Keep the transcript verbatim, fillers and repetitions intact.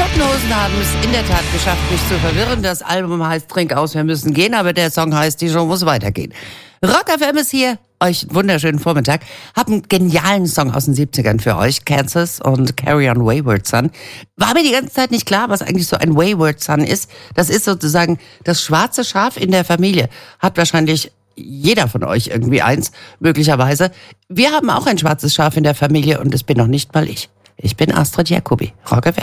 Toten Hosen haben es in der Tat geschafft, mich zu verwirren. Das Album heißt Trink aus, wir müssen gehen, aber der Song heißt Die Show muss weitergehen. Rock F M ist hier, euch einen wunderschönen Vormittag. Hab einen genialen Song aus den siebzigern für euch, Kansas und Carry on Wayward Son. War mir die ganze Zeit nicht klar, was eigentlich so ein Wayward Son ist. Das ist sozusagen das schwarze Schaf in der Familie. Hat wahrscheinlich jeder von euch irgendwie eins, möglicherweise. Wir haben auch ein schwarzes Schaf in der Familie und es bin noch nicht mal ich. Ich bin Astrid Jacobi, Rock F M.